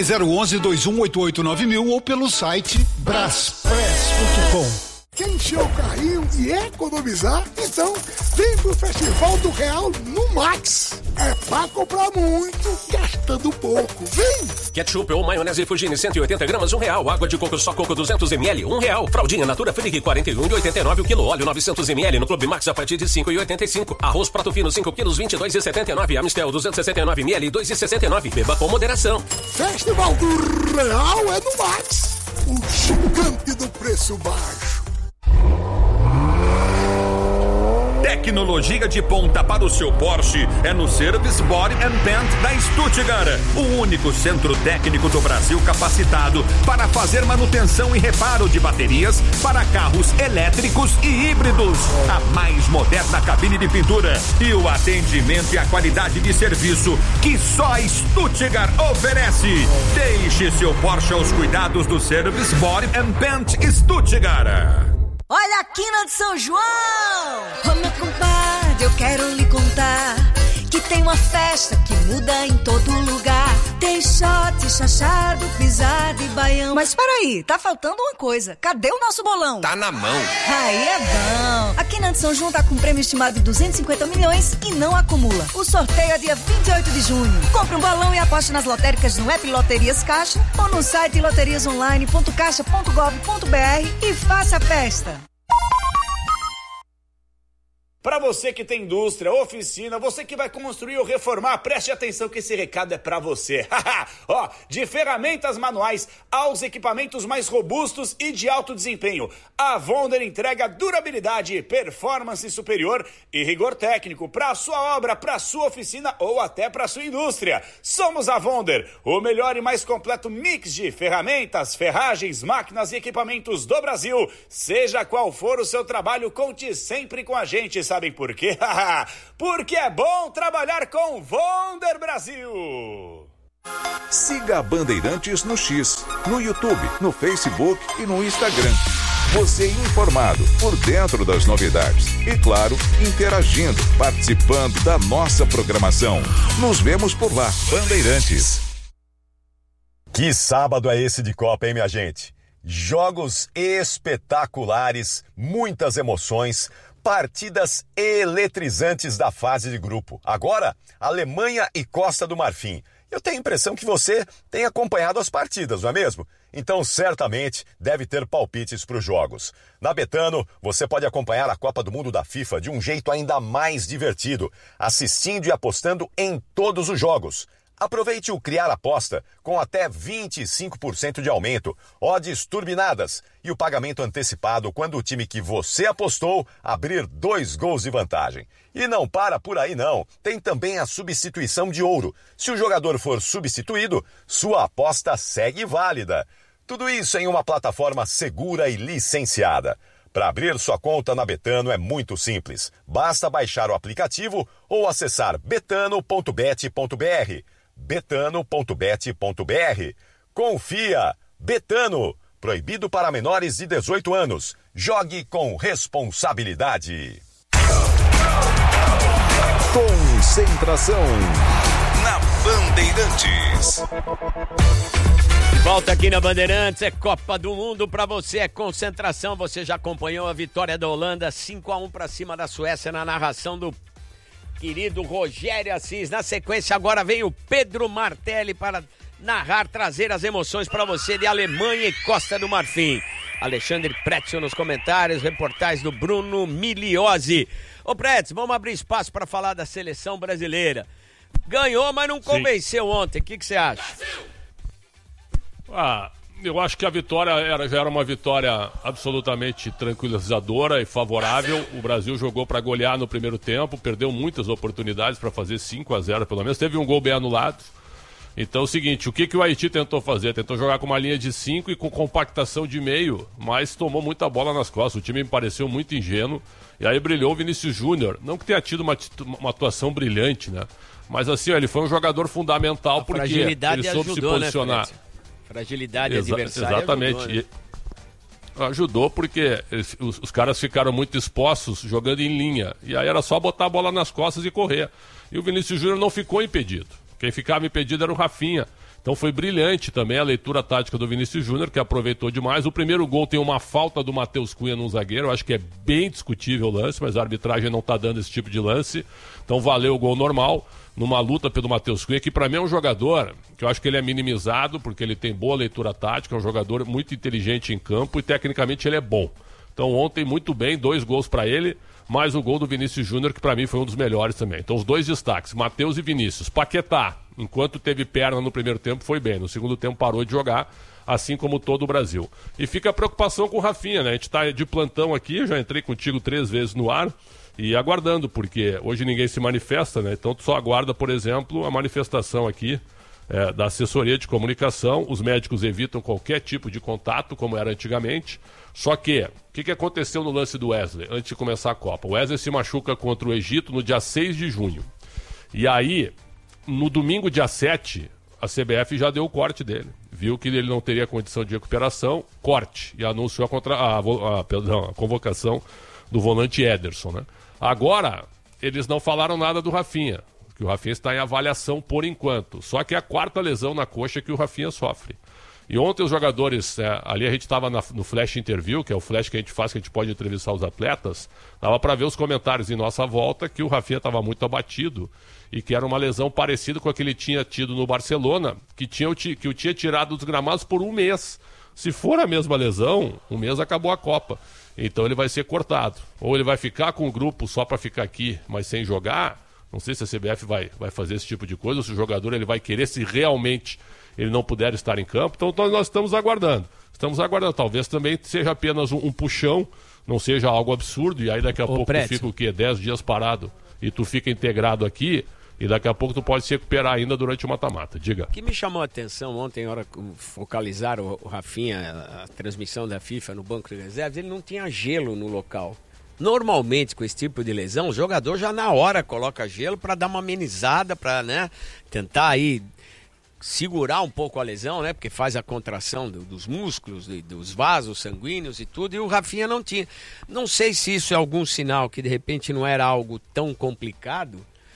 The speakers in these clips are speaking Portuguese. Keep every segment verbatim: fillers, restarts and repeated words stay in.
Ligue zero onze, dois um oito oito nove mil ou pelo site braspress ponto com. Quer encher o carrinho e economizar? Então, vem pro Festival do Real no Max. É pra comprar muito, gastando pouco. Vem! Ketchup ou maionese Fugini, cento e oitenta gramas, um real. Água de coco só coco, duzentos mililitros, um real. Fraldinha Natura Frig, quarenta e um e oitenta e nove o quilo. Óleo, novecentos mililitros no Clube Max a partir de cinco e oitenta e cinco. Arroz Prato Fino, cinco quilos, vinte e dois e setenta e nove. Amistel, duzentos e sessenta e nove mililitros, dois e sessenta e nove. Beba com moderação. Festival do Real é no Max. O gigante do preço baixo. Tecnologia de ponta para o seu Porsche é no Service Body and Paint da Stuttgart, o único centro técnico do Brasil capacitado para fazer manutenção e reparo de baterias para carros elétricos e híbridos. A mais moderna cabine de pintura e o atendimento e a qualidade de serviço que só a Stuttgart oferece. Deixe seu Porsche aos cuidados do Service Body and Paint Stuttgart. Olha a quina de São João! Ô meu compadre, eu quero lhe contar que tem uma festa que muda em todo lugar. Tem shot, chachado, pisado e baião. Mas peraí, tá faltando uma coisa. Cadê o nosso bolão? Tá na mão. Aí é bom. A quina de São João tá com um prêmio estimado de duzentos e cinquenta milhões e não acumula. O sorteio é dia vinte e oito de junho. Compre um balão e aposte nas lotéricas no app Loterias Caixa ou no site loterias online ponto caixa ponto gov ponto br e faça a festa. Para você que tem indústria, oficina, você que vai construir ou reformar, preste atenção que esse recado é para você. Ó, de ferramentas manuais aos equipamentos mais robustos e de alto desempenho, a Wonder entrega durabilidade, performance superior e rigor técnico para a sua obra, para a sua oficina ou até para a sua indústria. Somos a Wonder, o melhor e mais completo mix de ferramentas, ferragens, máquinas e equipamentos do Brasil. Seja qual for o seu trabalho, conte sempre com a gente. Sabem por quê? Porque é bom trabalhar com Wonder Brasil! Siga a Bandeirantes no X, no YouTube, no Facebook e no Instagram. Você informado, por dentro das novidades. E claro, interagindo, participando da nossa programação. Nos vemos por lá, Bandeirantes. Que sábado é esse de Copa, hein, minha gente? Jogos espetaculares, muitas emoções, partidas eletrizantes da fase de grupo. Agora, Alemanha e Costa do Marfim. Eu tenho a impressão que você tem acompanhado as partidas, não é mesmo? Então, certamente, deve ter palpites para os jogos. Na Betano, você pode acompanhar a Copa do Mundo da FIFA de um jeito ainda mais divertido, assistindo e apostando em todos os jogos. Aproveite o Criar Aposta com até vinte e cinco por cento de aumento, odds turbinadas e o pagamento antecipado quando o time que você apostou abrir dois gols de vantagem. E não para por aí não, tem também a substituição de ouro. Se o jogador for substituído, sua aposta segue válida. Tudo isso em uma plataforma segura e licenciada. Para abrir sua conta na Betano é muito simples. Basta baixar o aplicativo ou acessar betano ponto bet ponto br. betano ponto bet ponto br. Confia! Betano! Proibido para menores de dezoito anos. Jogue com responsabilidade. Concentração na Bandeirantes. Volta aqui na Bandeirantes, é Copa do Mundo pra você, é concentração. Você já acompanhou a vitória da Holanda, cinco a um pra cima da Suécia na narração do querido Rogério Assis. Na sequência agora vem o Pedro Martelli para narrar, trazer as emoções para você de Alemanha e Costa do Marfim. Alexandre Pretzel nos comentários, reportagens do Bruno Migliozzi. Ô Pretzel, vamos abrir espaço para falar da seleção brasileira. Ganhou, mas não convenceu Sim. ontem, o que, que você acha? Ah, eu acho que a vitória era, já era uma vitória absolutamente tranquilizadora e favorável. O Brasil jogou para golear no primeiro tempo, perdeu muitas oportunidades para fazer cinco a zero pelo menos, teve um gol bem anulado. Então é o seguinte, o que, que o Haiti tentou fazer? Tentou jogar com uma linha de cinco e com compactação de meio, mas tomou muita bola nas costas. O time me pareceu muito ingênuo. E aí brilhou o Vinícius Júnior. Não que tenha tido uma, uma atuação brilhante, né? Mas assim, ó, ele foi um jogador fundamental a porque ele soube ajudou, se posicionar. Né, fragilidade Exa- adversária Exatamente. Ajudou, né? E ajudou porque eles, os, os caras ficaram muito expostos jogando em linha. E aí era só botar a bola nas costas e correr. E o Vinícius Júnior não ficou impedido. Quem ficava impedido era o Rafinha. Então foi brilhante também a leitura tática do Vinícius Júnior, que aproveitou demais. O primeiro gol tem uma falta do Matheus Cunha num zagueiro, eu acho que é bem discutível o lance, mas a arbitragem não está dando esse tipo de lance. Então valeu o gol normal, numa luta pelo Matheus Cunha, que para mim é um jogador que eu acho que ele é minimizado, porque ele tem boa leitura tática, é um jogador muito inteligente em campo e tecnicamente ele é bom. Então ontem muito bem, dois gols para ele, mais o gol do Vinícius Júnior, que para mim foi um dos melhores também. Então os dois destaques, Matheus e Vinícius. Paquetá, enquanto teve perna no primeiro tempo, foi bem. No segundo tempo parou de jogar, assim como todo o Brasil. E fica a preocupação com o Rafinha, né? A gente está de plantão aqui, já entrei contigo três vezes no ar e aguardando, porque hoje ninguém se manifesta, né? Então tu só aguarda, por exemplo, a manifestação aqui é, da assessoria de comunicação. Os médicos evitam qualquer tipo de contato, como era antigamente. Só que, o que, que aconteceu no lance do Wesley, antes de começar a Copa? O Wesley se machuca contra o Egito no dia seis de junho. E aí, no domingo, dia sete, a C B F já deu o corte dele. Viu que ele não teria condição de recuperação, corte. E anunciou a, contra... a, a, perdão, a convocação do volante Ederson, né? Agora, eles não falaram nada do Rafinha, que o Rafinha está em avaliação por enquanto. Só que é a quarta lesão na coxa que o Rafinha sofre. E ontem os jogadores, é, ali a gente estava no Flash Interview, que é o flash que a gente faz, que a gente pode entrevistar os atletas, dava para ver os comentários em nossa volta que o Rafinha estava muito abatido e que era uma lesão parecida com a que ele tinha tido no Barcelona, que, tinha, que o tinha tirado dos gramados por um mês. Se for a mesma lesão, um mês acabou a Copa. Então ele vai ser cortado. Ou ele vai ficar com o grupo só para ficar aqui, mas sem jogar. Não sei se a C B F vai, vai fazer esse tipo de coisa, ou se o jogador ele vai querer, se realmente ele não puder estar em campo. Então nós estamos aguardando. Estamos aguardando. Talvez também seja apenas um, um puxão, não seja algo absurdo, e aí daqui a Ô, pouco Prédio. tu fica o quê? dez dias parado e tu fica integrado aqui, e daqui a pouco tu pode se recuperar ainda durante o mata-mata. Diga. O que me chamou a atenção ontem, na hora que focalizaram o Rafinha, a, a transmissão da FIFA no banco de reservas, ele não tinha gelo no local. Normalmente, com esse tipo de lesão, o jogador já na hora coloca gelo para dar uma amenizada, para, né, tentar aí segurar um pouco a lesão, né? Porque faz a contração do, dos músculos, do, dos vasos sanguíneos e tudo, e o Rafinha não tinha. Não sei se isso é algum sinal que de repente não era algo tão complicado,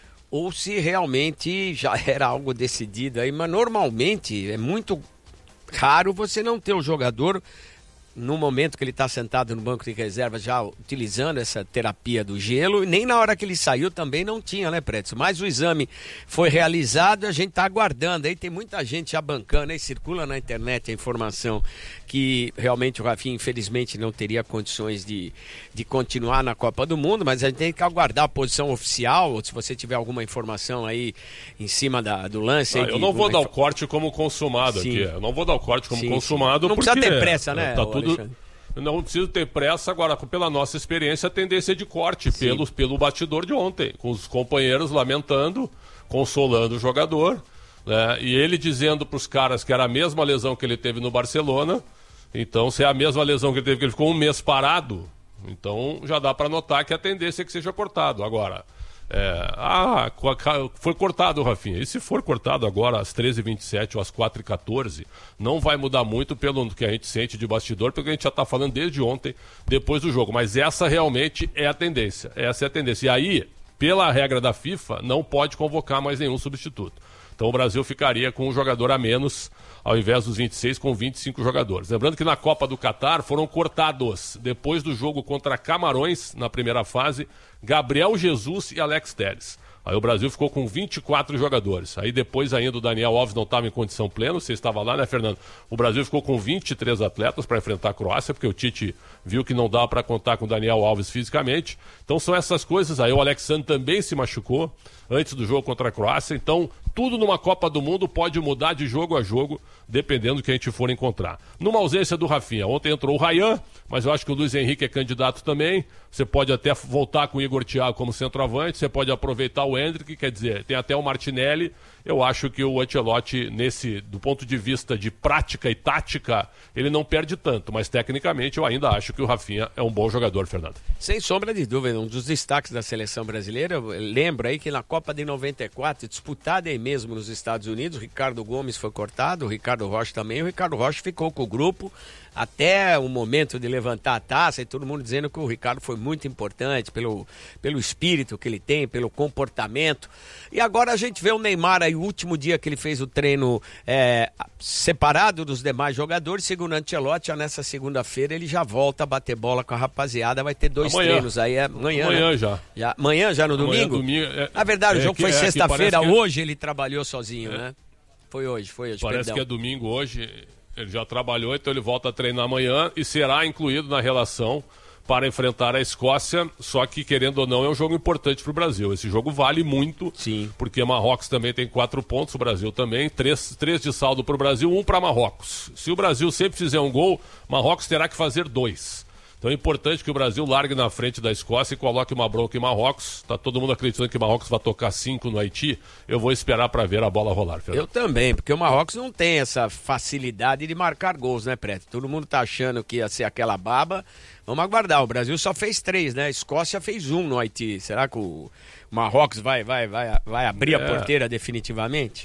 ou se realmente já era algo decidido aí, mas normalmente é muito raro você não ter o jogador no momento que ele está sentado no banco de reserva já utilizando essa terapia do gelo, e nem na hora que ele saiu também não tinha, né, Prédio? Mas o exame foi realizado e a gente está aguardando. Aí tem muita gente já bancando, aí circula na internet a informação que realmente o Rafinha infelizmente não teria condições de, de continuar na Copa do Mundo, mas a gente tem que aguardar a posição oficial, ou se você tiver alguma informação aí em cima da, do lance. Ah, aí eu de, não vou uma... dar o corte como consumado sim. aqui. Eu não vou dar o corte como sim, consumado sim. Não porque... precisa ter pressa, né? Tá tudo... Não preciso ter pressa. Agora, pela nossa experiência, a tendência é de corte pelo, pelo batidor de ontem, com os companheiros lamentando, consolando o jogador, né? E ele dizendo para os caras que era a mesma lesão que ele teve no Barcelona. Então, se é a mesma lesão que ele teve, que ele ficou um mês parado, então já dá para notar que a tendência é que seja cortado. Agora, é, ah, foi cortado o Rafinha. E se for cortado agora às treze e vinte e sete ou às quatro e quatorze, não vai mudar muito pelo que a gente sente de bastidor, porque a gente já está falando desde ontem, depois do jogo. Mas essa realmente é a tendência. Essa é a tendência. E aí, pela regra da FIFA, não pode convocar mais nenhum substituto. Então o Brasil ficaria com um jogador a menos, ao invés dos vinte e seis, com vinte e cinco jogadores. Lembrando que na Copa do Catar foram cortados, depois do jogo contra Camarões, na primeira fase, Gabriel Jesus e Alex Telles. Aí o Brasil ficou com vinte e quatro jogadores. Aí depois ainda o Daniel Alves não estava em condição plena, você estava lá, né, Fernando? O Brasil ficou com vinte e três atletas para enfrentar a Croácia, porque o Tite viu que não dava para contar com o Daniel Alves fisicamente. Então são essas coisas. Aí o Alexandre também se machucou antes do jogo contra a Croácia. Então tudo numa Copa do Mundo pode mudar de jogo a jogo, dependendo do que a gente for encontrar. Numa ausência do Rafinha, ontem entrou o Ryan, mas eu acho que o Luiz Henrique é candidato também. Você pode até voltar com o Igor Thiago como centroavante, você pode aproveitar o Endrick, quer dizer, tem até o Martinelli. Eu acho que o Ancelotti, nesse, do ponto de vista de prática e tática, ele não perde tanto, mas tecnicamente eu ainda acho que o Rafinha é um bom jogador, Fernando. Sem sombra de dúvida, um dos destaques da seleção brasileira, lembra aí que na Copa de noventa e quatro, disputada aí mesmo nos Estados Unidos, o Ricardo Gomes foi cortado, o Ricardo Rocha também, o Ricardo Rocha ficou com o grupo, até o momento de levantar a taça, e todo mundo dizendo que o Ricardo foi muito importante pelo, pelo espírito que ele tem, pelo comportamento. E agora a gente vê o Neymar aí, o último dia que ele fez o treino é, separado dos demais jogadores, segundo o Ancelotti, já nessa segunda-feira ele já volta a bater bola com a rapaziada, vai ter dois amanhã. treinos aí, é amanhã, amanhã né? já. já. Amanhã já no amanhã, domingo? domingo é, Na verdade, é, o jogo que, foi é, sexta-feira, que... hoje ele trabalhou sozinho, é. né? Foi hoje, foi hoje, Parece perdão. que é domingo hoje, ele já trabalhou, então ele volta a treinar amanhã e será incluído na relação para enfrentar a Escócia, só que, querendo ou não, é um jogo importante para o Brasil. Esse jogo vale muito, Sim. porque Marrocos também tem quatro pontos, o Brasil também, três, três de saldo para o Brasil, um para Marrocos. Se o Brasil sempre fizer um gol, Marrocos terá que fazer dois. Então é importante que o Brasil largue na frente da Escócia e coloque uma bronca em Marrocos. Está todo mundo acreditando que Marrocos vai tocar cinco no Haiti. Eu vou esperar para ver a bola rolar, Fernando. Eu também, porque o Marrocos não tem essa facilidade de marcar gols, né, Preto? Todo mundo tá achando que ia ser aquela baba. Vamos aguardar. O Brasil só fez três, né? A Escócia fez um no Haiti. Será que o Marrocos vai, vai, vai, vai abrir é. a porteira definitivamente?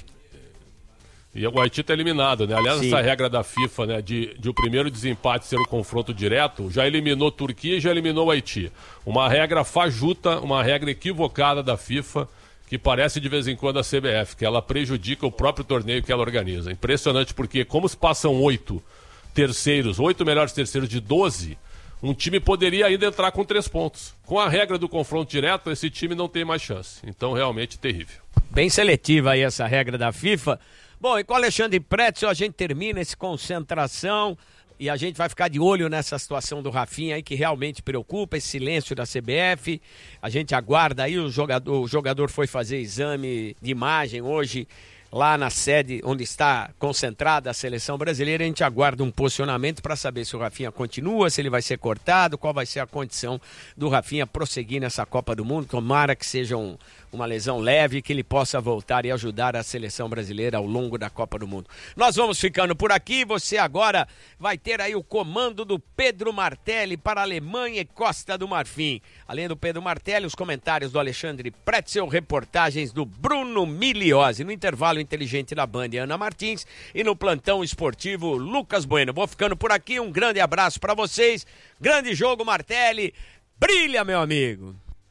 E o Haiti está eliminado, né? Aliás, Sim. essa regra da FIFA, né, de, de o primeiro desempate ser o confronto direto, já eliminou Turquia e já eliminou o Haiti. Uma regra fajuta, uma regra equivocada da FIFA, que parece de vez em quando a C B F, que ela prejudica o próprio torneio que ela organiza. Impressionante, porque como se passam oito terceiros, oito melhores terceiros de doze, um time poderia ainda entrar com três pontos. Com a regra do confronto direto, esse time não tem mais chance. Então, realmente terrível. Bem seletiva aí essa regra da FIFA. Bom, e com o Alexandre Pretzel a gente termina esse concentração e a gente vai ficar de olho nessa situação do Rafinha aí que realmente preocupa, esse silêncio da C B F. A gente aguarda aí, o jogador, o jogador foi fazer exame de imagem hoje lá na sede onde está concentrada a seleção brasileira. A gente aguarda um posicionamento para saber se o Rafinha continua, se ele vai ser cortado, qual vai ser a condição do Rafinha prosseguir nessa Copa do Mundo. Tomara que seja um, uma lesão leve, que ele possa voltar e ajudar a seleção brasileira ao longo da Copa do Mundo. Nós vamos ficando por aqui. Você agora vai ter aí o comando do Pedro Martelli para a Alemanha e Costa do Marfim. Além do Pedro Martelli, os comentários do Alexandre Pretzel, reportagens do Bruno Migliozzi. No intervalo inteligente da Band, Ana Martins, e no plantão esportivo, Lucas Bueno. Vou ficando por aqui, um grande abraço para vocês. Grande jogo, Martelli. Brilha, meu amigo.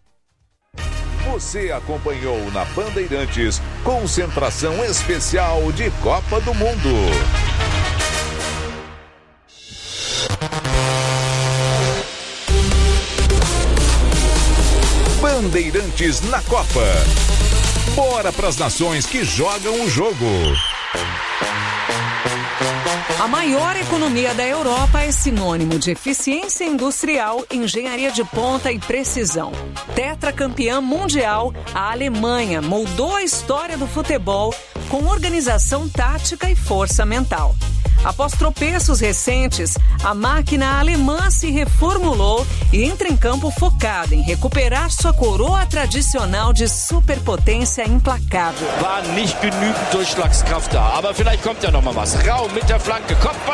Você acompanhou na Bandeirantes concentração especial de Copa do Mundo. Bandeirantes na Copa. Bora pras nações que jogam o jogo. A maior economia da Europa é sinônimo de eficiência industrial, engenharia de ponta e precisão. Tetracampeã mundial, a Alemanha moldou a história do futebol com organização tática e força mental. Após tropeços recentes, a máquina alemã se reformulou e entra em campo focada em recuperar sua coroa tradicional de superpotência implacável. War nicht genügend Durchschlagskraft da, aber vielleicht kommt ja noch mal was. Raum mit der Flanke, Kopfball.